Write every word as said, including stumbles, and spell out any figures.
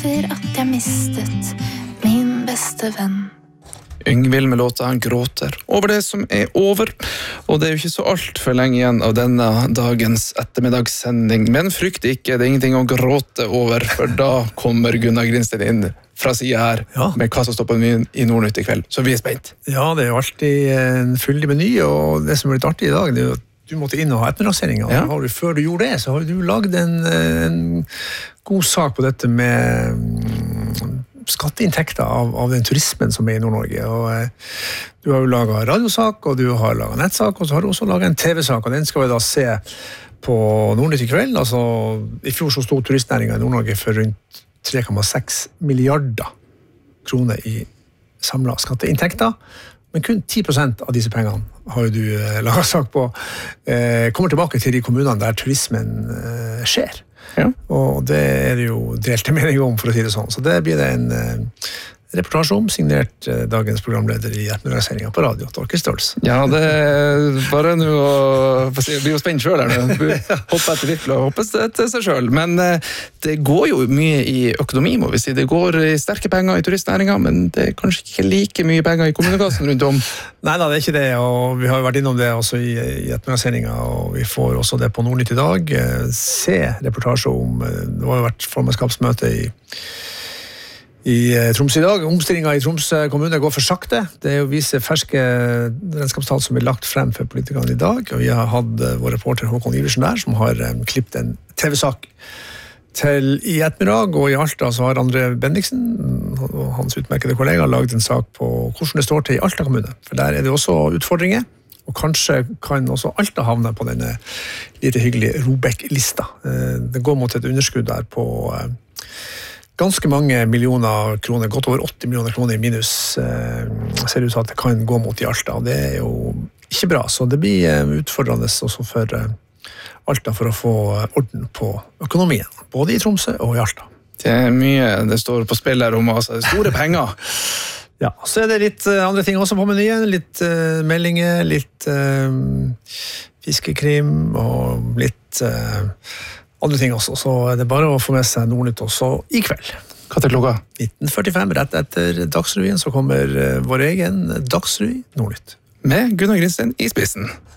etter at jeg mistet min beste venn. Yngvild med låta Han gråter over det som er over, og det er jo ikke så alt for lenge igjen av denne dagens ettermiddagssending, men frykt ikke, det er ingenting å gråte over, for da kommer Gunnar Grinstein inn fra siden her ja. Med hva som står på menyen i Nordnytt i kveld, så vi er spent. Ja, det er jo alltid en fyldig meny, og det som er litt artig i dag, det er jo at du måtte inn og ha ettermiddagsserien, ja. Og før du gjorde det, så har du lagd en, en god sak på dette med skatteinntekter av, av den turismen som er i Nord-Norge, og eh, du har jo laget radiosak, og du har laget nettsak, og så har du også laget en tv-sak, og den skal vi da se på Nordnytt i kveld. Altså, i fjor så stod turistnæringen i Nord-Norge for rundt tre komma seks milliarder kroner i samlet skatteinntekter, men kun ti prosent av disse pengene har jo du eh, laget sak på, eh, kommer tilbake til de kommunene der turismen eh, skjer. Ja. Og det er det jo delte meninger om, for å si det sånn. Så det blir det en uh, reportasje om, signert uh, dagens programleder i ettermiddagssendingen på radio, Torkel Støls. Ja, det er bare nå å bli jo spent selv her nå. Hoppe etter virkelig og hoppe til seg selv. Men uh, det går jo mye i økonomi, må vi si. Det går i sterke penger i turistnæringen, men det er kanskje ikke like mye penger i kommunekassen rundt om. Nei da, det er ikke det, og vi har jo vært innom det også i, i ettermiddagssendingen, og vi får også det på Nordnytt i dag. Se reportasje om, det var jo vært formannskapsmøte i, i Troms i dag. Omstillingen i Troms kommune går for sakte. Det er jo viser ferske regnskapstall som er lagt frem for politikerne i dag, og vi har hatt vår reporter Håkon Iversen der, som har um, klippet en tv-sak til i ettermiddag, og i Alta så har André Bendiksen og hans utmerkede kollega laget en sak på hvordan det står til i Alta kommune, for der er det også utfordringer, og kanskje kan også Alta havne på denne lite hyggelige Robek-lista. Det går mot et underskudd der på ganske mange millioner kroner, godt over åtti millioner kroner i minus, ser ut til at det kan gå mot i Alta, og det er jo ikke bra, så det blir utfordrende også for Alta for å få orden på økonomien, både i Tromsø og i Alta. Det er mye det står på spill her om, altså store penger. Ja, så er det litt andre ting også på menyen, litt uh, meldinger, litt uh, fiskekrim og litt uh, andre ting også, så er det bare å få med seg Nordnytt også i kveld. Hva til klokka? nitten førtifem, rett etter Dagsrevyen, så kommer uh, vår egen Dagsrevy Nordnytt. Med Gunnar Grinstein i spissen.